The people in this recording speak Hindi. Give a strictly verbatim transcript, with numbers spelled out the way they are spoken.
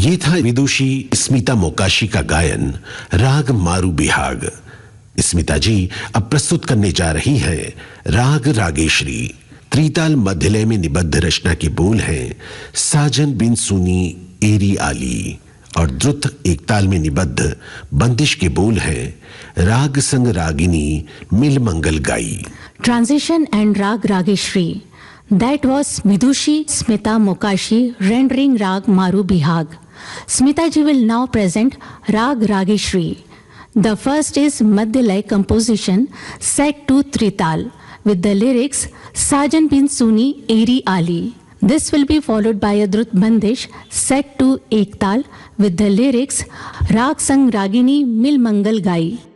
ये था विदुषी स्मिता मोकाशी का गायन राग मारू बिहाग। स्मिता जी अब प्रस्तुत करने जा रही हैं राग रागेश्वरी। त्रिताल मध्यलय में निबद्ध रचना के बोल हैं साजन बिन सुनी एरी आली, और द्रुत एकताल में निबद्ध बंदिश के बोल हैं राग संग रागिनी मिल मंगल गाई। Transition and Rag Rageshri. That was Vidushi Smita Mokashi rendering Rag Maru Bihag. Smita ji will now present Rag Rageshri. The first is Madhyalay composition set to Trital with the lyrics Sajan bin Suni Eri Ali. This will be followed by a Drut Bandish set to Ektal with the lyrics Rag Sang Ragini Mil Mangal Gai.